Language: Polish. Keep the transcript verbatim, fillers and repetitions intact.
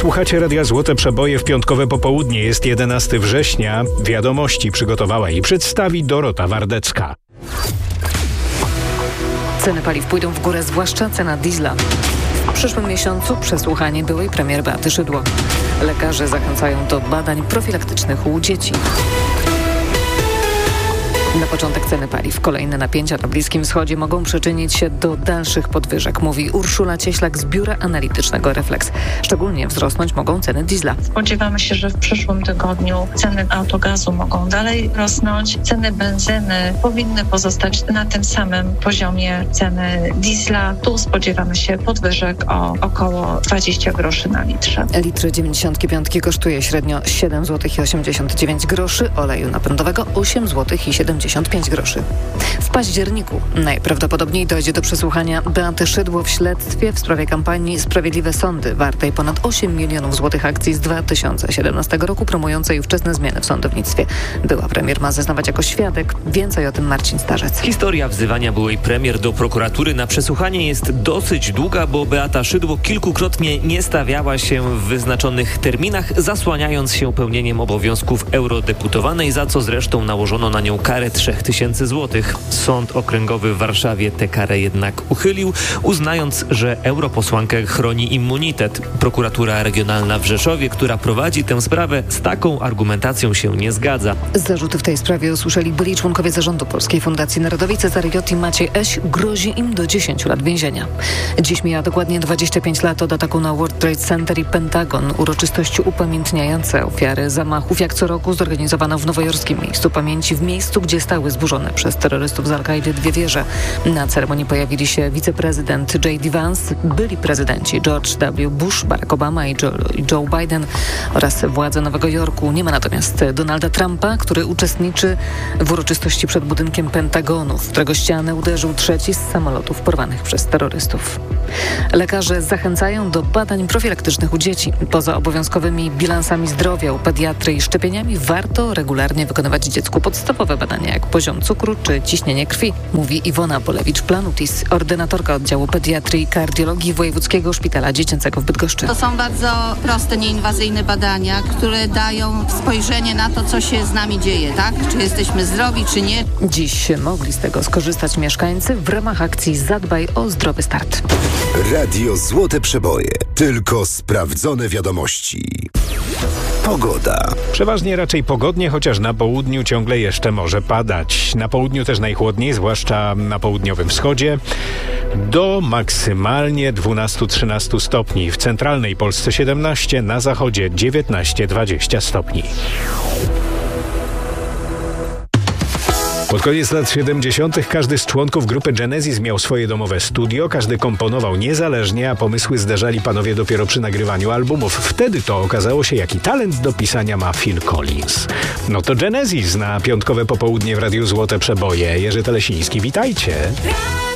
Słuchacie Radia Złote Przeboje w piątkowe popołudnie. Jest jedenastego września. Wiadomości przygotowała i przedstawi Dorota Wardecka. Ceny paliw pójdą w górę, zwłaszcza cena diesla. W przyszłym miesiącu przesłuchanie byłej premier Beaty Szydło. Lekarze zachęcają do badań profilaktycznych u dzieci. Na początek ceny paliw. Kolejne napięcia na Bliskim Wschodzie mogą przyczynić się do dalszych podwyżek, mówi Urszula Cieślak z Biura Analitycznego Reflex. Szczególnie wzrosnąć mogą ceny diesla. Spodziewamy się, że w przyszłym tygodniu ceny autogazu mogą dalej rosnąć. Ceny benzyny powinny pozostać na tym samym poziomie ceny diesla. Tu spodziewamy się podwyżek o około dwadzieścia groszy na litrze. Litr dziewięćdziesiąt pięć kosztuje średnio siedem złotych osiemdziesiąt dziewięć groszy, oleju napędowego osiem złotych i siedemdziesiąt pięć groszy. W październiku najprawdopodobniej dojdzie do przesłuchania Beaty Szydło w śledztwie w sprawie kampanii Sprawiedliwe Sądy, wartej ponad osiem milionów złotych akcji z dwa tysiące siedemnastego roku promującej ówczesne zmiany w sądownictwie. Była premier ma zeznawać jako świadek. Więcej o tym Marcin Starzec. Historia wzywania byłej premier do prokuratury na przesłuchanie jest dosyć długa, bo Beata Szydło kilkukrotnie nie stawiała się w wyznaczonych terminach, zasłaniając się pełnieniem obowiązków eurodeputowanej, za co zresztą nałożono na nią karę trzy tysiące złotych. Sąd Okręgowy w Warszawie tę karę jednak uchylił, uznając, że europosłankę chroni immunitet. Prokuratura Regionalna w Rzeszowie, która prowadzi tę sprawę, z taką argumentacją się nie zgadza. Zarzuty w tej sprawie usłyszeli byli członkowie zarządu Polskiej Fundacji Narodowej Cezary J. i Maciej Eś. Grozi im do dziesięciu lat więzienia. Dziś mija dokładnie dwadzieścia pięć lat od ataku na World Trade Center i Pentagon. Uroczystości upamiętniające ofiary zamachów jak co roku zorganizowano w nowojorskim miejscu pamięci, w miejscu, gdzie stały zburzone przez terrorystów z Al-Kaidy dwie wieże. Na ceremonii pojawili się wiceprezydent J D. Vance, byli prezydenci George W. Bush, Barack Obama i Joe, Joe Biden oraz władze Nowego Jorku. Nie ma natomiast Donalda Trumpa, który uczestniczy w uroczystości przed budynkiem Pentagonu, w którego ścianę uderzył trzeci z samolotów porwanych przez terrorystów. Lekarze zachęcają do badań profilaktycznych u dzieci. Poza obowiązkowymi bilansami zdrowia u pediatry i szczepieniami warto regularnie wykonywać dziecku podstawowe badania, jak poziom cukru czy ciśnienie krwi, mówi Iwona Bolewicz-Planutis, ordynatorka oddziału pediatrii i kardiologii Wojewódzkiego Szpitala Dziecięcego w Bydgoszczy. To są bardzo proste, nieinwazyjne badania, które dają spojrzenie na to, co się z nami dzieje, tak? Czy jesteśmy zdrowi, czy nie. Dziś mogli z tego skorzystać mieszkańcy w ramach akcji Zadbaj o zdrowy start. Radio Złote Przeboje. Tylko sprawdzone wiadomości. Pogoda. Przeważnie raczej pogodnie, chociaż na południu ciągle jeszcze może padać. Na południu też najchłodniej, zwłaszcza na południowym wschodzie. Do maksymalnie dwanaście trzynaście stopni. W centralnej Polsce siedemnaście, na zachodzie dziewiętnaście dwadzieścia stopni. Pod koniec lat siedemdziesiątych każdy z członków grupy Genesis miał swoje domowe studio, każdy komponował niezależnie, a pomysły zderzali panowie dopiero przy nagrywaniu albumów. Wtedy to okazało się, jaki talent do pisania ma Phil Collins. No to Genesis na piątkowe popołudnie w Radiu Złote Przeboje. Jerzy Telesiński, witajcie.